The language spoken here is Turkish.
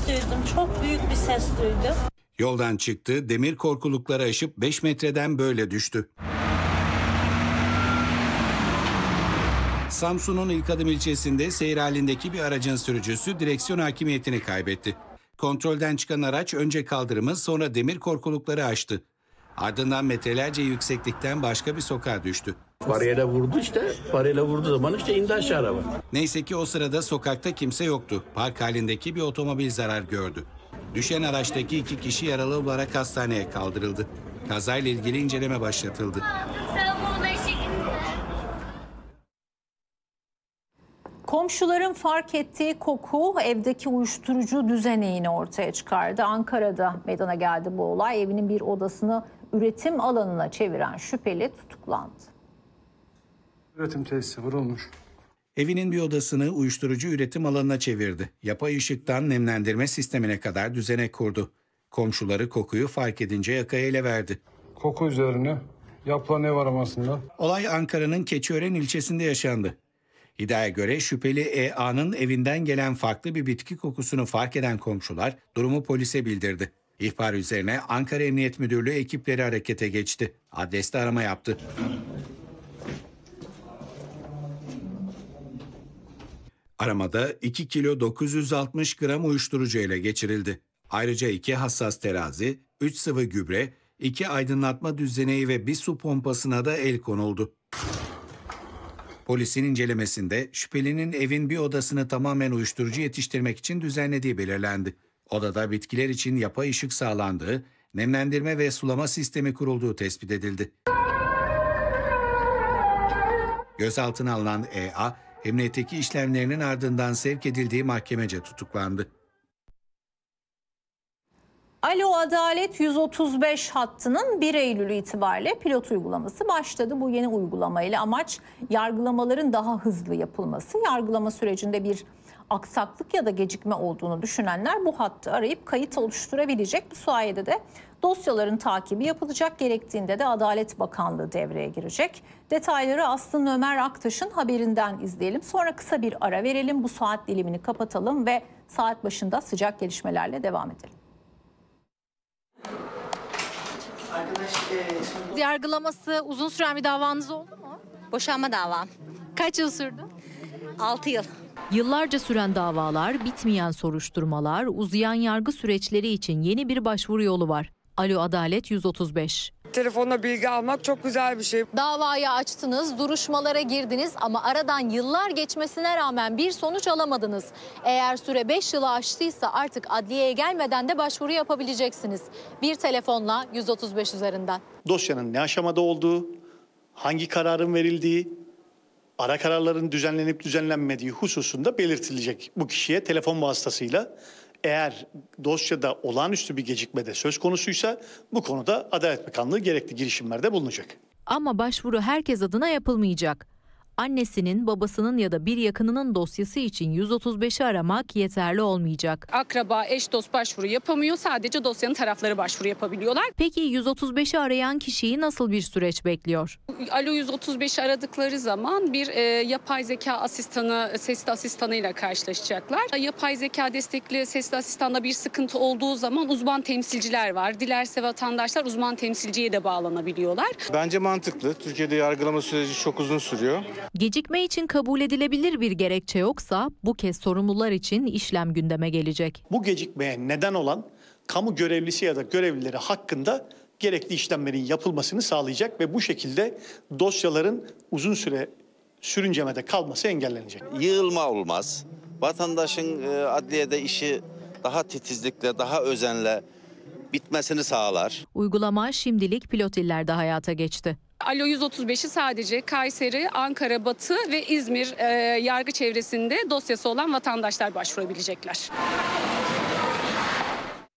duydum. Çok büyük bir ses duydum. Yoldan çıktı, demir korkulukları aşıp 5 metreden böyle düştü. Samsun'un İlkadım ilçesinde seyir halindeki bir aracın sürücüsü direksiyon hakimiyetini kaybetti. Kontrolden çıkan araç önce kaldırımı sonra demir korkulukları aştı. Ardından metrelerce yükseklikten başka bir sokağa düştü. Bariyere vurdu işte. Bariyere vurduğu zaman indi aşağı araba. Neyse ki o sırada sokakta kimse yoktu. Park halindeki bir otomobil zarar gördü. Düşen araçtaki 2 kişi yaralı olarak hastaneye kaldırıldı. Kazayla ilgili inceleme başlatıldı. Komşuların fark ettiği koku evdeki uyuşturucu düzeneğini ortaya çıkardı. Ankara'da meydana geldi bu olay. Evinin bir odasını üretim alanına çeviren şüpheli tutuklandı. Üretim tesisi vurulmuş. Evinin bir odasını uyuşturucu üretim alanına çevirdi. Yapay ışıktan nemlendirme sistemine kadar düzenek kurdu. Komşuları kokuyu fark edince yakaya ele verdi. Koku üzerine yapılan ev aramasında. Olay Ankara'nın Keçiören ilçesinde yaşandı. İddiaya göre şüpheli E.A.'nın evinden gelen farklı bir bitki kokusunu fark eden komşular durumu polise bildirdi. İhbar üzerine Ankara Emniyet Müdürlüğü ekipleri harekete geçti. Adreste arama yaptı. Aramada 2 kilo 960 gram uyuşturucu ele geçirildi. Ayrıca 2 hassas terazi, 3 sıvı gübre, 2 aydınlatma düzeneği ve bir su pompasına da el konuldu. Polisin incelemesinde şüphelinin evin bir odasını tamamen uyuşturucu yetiştirmek için düzenlediği belirlendi. Odada bitkiler için yapay ışık sağlandığı, nemlendirme ve sulama sistemi kurulduğu tespit edildi. Gözaltına alınan E.A., emniyetteki işlemlerinin ardından sevk edildiği mahkemece tutuklandı. Alo Adalet 135 hattının 1 Eylül itibariyle pilot uygulaması başladı. Bu yeni uygulamayla amaç yargılamaların daha hızlı yapılması. Yargılama sürecinde bir aksaklık ya da gecikme olduğunu düşünenler bu hattı arayıp kayıt oluşturabilecek. Bu sayede de dosyaların takibi yapılacak, gerektiğinde de Adalet Bakanlığı devreye girecek. Detayları Aslı Ömer Aktaş'ın haberinden izleyelim. Sonra kısa bir ara verelim, bu saat dilimini kapatalım ve saat başında sıcak gelişmelerle devam edelim. Yargılaması uzun süren bir davanız oldu mu? Boşanma davam. Kaç yıl sürdü? 6 yıl. Yıllarca süren davalar, bitmeyen soruşturmalar, uzayan yargı süreçleri için yeni bir başvuru yolu var. Alo Adalet 135. Telefonla bilgi almak çok güzel bir şey. Davayı açtınız, duruşmalara girdiniz ama aradan yıllar geçmesine rağmen bir sonuç alamadınız. Eğer süre 5 yılı aştıysa artık adliyeye gelmeden de başvuru yapabileceksiniz. Bir telefonla 135 üzerinden. Dosyanın ne aşamada olduğu, hangi kararın verildiği, ara kararların düzenlenip düzenlenmediği hususunda belirtilecek bu kişiye telefon vasıtasıyla. Eğer dosyada olağanüstü bir gecikme de söz konusuysa bu konuda Adalet Bakanlığı gerekli girişimlerde bulunacak. Ama başvuru herkes adına yapılmayacak. Annesinin, babasının ya da bir yakınının dosyası için 135'i aramak yeterli olmayacak. Akraba, eş, dost başvuru yapamıyor. Sadece dosyanın tarafları başvuru yapabiliyorlar. Peki 135'i arayan kişiyi nasıl bir süreç bekliyor? Alo 135'i aradıkları zaman bir yapay zeka asistanı, sesli asistanıyla karşılaşacaklar. Yapay zeka destekli sesli asistanda bir sıkıntı olduğu zaman uzman temsilciler var. Dilerse vatandaşlar uzman temsilciye de bağlanabiliyorlar. Bence mantıklı. Türkiye'de yargılama süreci çok uzun sürüyor. Gecikme için kabul edilebilir bir gerekçe yoksa bu kez sorumlular için işlem gündeme gelecek. Bu gecikmeye neden olan kamu görevlisi ya da görevlileri hakkında gerekli işlemlerin yapılmasını sağlayacak ve bu şekilde dosyaların uzun süre sürüncemede kalması engellenecek. Yığılma olmaz. Vatandaşın adliyede işi daha titizlikle, daha özenle bitmesini sağlar. Uygulama şimdilik pilot illerde hayata geçti. Alo 135'i sadece Kayseri, Ankara, Batı ve İzmir yargı çevresinde dosyası olan vatandaşlar başvurabilecekler.